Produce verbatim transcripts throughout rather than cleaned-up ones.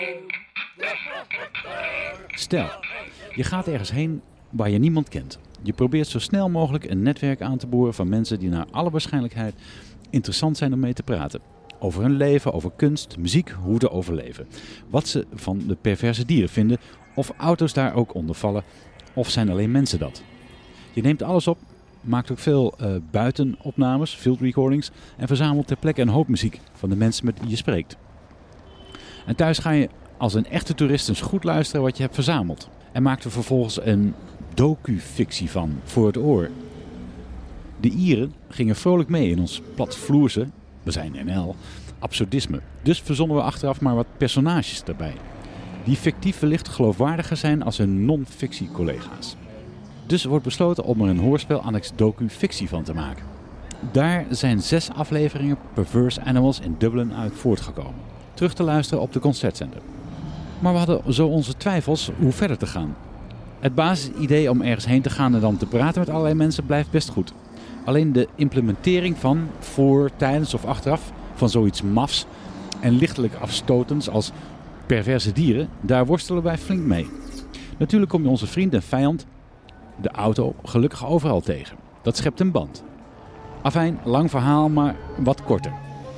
Stel, je gaat ergens heen waar je niemand kent. Je probeert zo snel mogelijk een netwerk aan te boren van mensen die naar alle waarschijnlijkheid interessant zijn om mee te praten. Over hun leven, over kunst, muziek, hoe te overleven. Wat ze van de perverse dieren vinden, of auto's daar ook onder vallen, of zijn alleen mensen dat. Je neemt alles op, maakt ook veel uh, buitenopnames, field recordings en verzamelt ter plekke een hoop muziek van de mensen met wie je spreekt. En thuis ga je als een echte toerist eens goed luisteren wat je hebt verzameld. En maakt er vervolgens een docu-fictie van voor het oor. De Ieren gingen vrolijk mee in ons platvloerse, we zijn N L, absurdisme. Dus verzonnen we achteraf maar wat personages daarbij. Die fictief wellicht geloofwaardiger zijn als hun non-fictie-collega's. Dus wordt besloten om er een hoorspel annex docu-fictie van te maken. Daar zijn zes afleveringen Perverse Animals in Dublin uit voortgekomen. Terug te luisteren op de concertzender. Maar we hadden zo onze twijfels hoe verder te gaan. Het basisidee om ergens heen te gaan en dan te praten met allerlei mensen blijft best goed. Alleen de implementering van, voor, tijdens of achteraf van zoiets mafs en lichtelijk afstotends als perverse dieren, daar worstelen wij flink mee. Natuurlijk kom je onze vriend en vijand, de auto, gelukkig overal tegen. Dat schept een band. Afijn, lang verhaal, maar wat korter.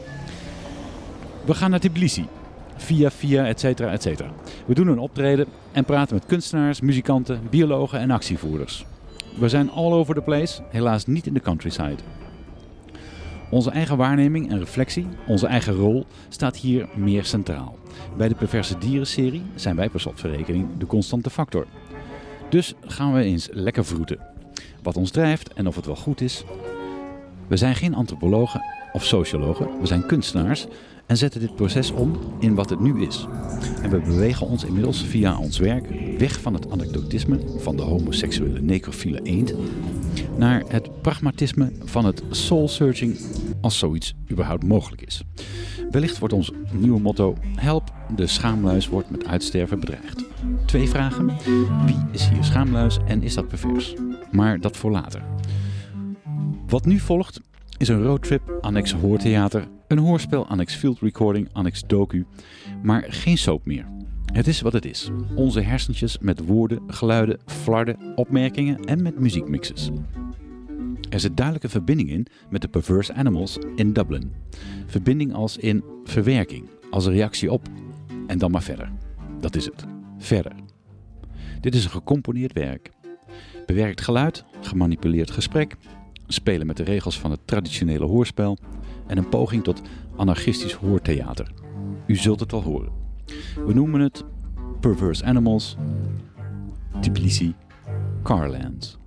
We gaan naar Tbilisi. Via, via, et cetera, et cetera. We doen een optreden en praten met kunstenaars, muzikanten, biologen en actievoerders. We zijn all over the place, helaas niet in de countryside. Onze eigen waarneming en reflectie, onze eigen rol, staat hier meer centraal. Bij de Perverse Dieren-serie zijn wij per slotverrekening de constante factor. Dus gaan we eens lekker vroeten. Wat ons drijft en of het wel goed is. We zijn geen antropologen of sociologen, we zijn kunstenaars en zetten dit proces om in wat het nu is. En we bewegen ons inmiddels via ons werk weg van het anekdotisme van de homoseksuele necrofiele eend naar het pragmatisme van het soul-searching als zoiets überhaupt mogelijk is. Wellicht wordt ons nieuwe motto: help, de schaamluis wordt met uitsterven bedreigd. Twee vragen: wie is hier schaamluis en is dat pervers? Maar dat voor later. Wat nu volgt is een roadtrip annex hoortheater, een hoorspel annex field recording annex docu, maar geen soap meer. Het is wat het is. Onze hersentjes met woorden, geluiden, flarden, opmerkingen en met muziekmixes. Er zit duidelijke verbinding in met de Perverse Animals in Dublin. Verbinding als in verwerking, als een reactie op en dan maar verder. Dat is het. Verder. Dit is een gecomponeerd werk. Bewerkt geluid, gemanipuleerd gesprek, spelen met de regels van het traditionele hoorspel en een poging tot anarchistisch hoortheater. U zult het wel horen. We noemen het Perverse Animals, Tbilisi, Carlands.